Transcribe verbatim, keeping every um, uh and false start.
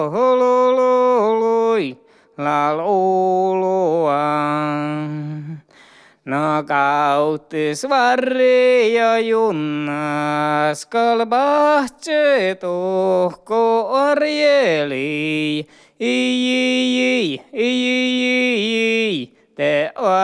Hololoi, la luuluan. No kautti svarri ja junnas kalbahtse tuhko orjeli. I, i, i, i, i, i, te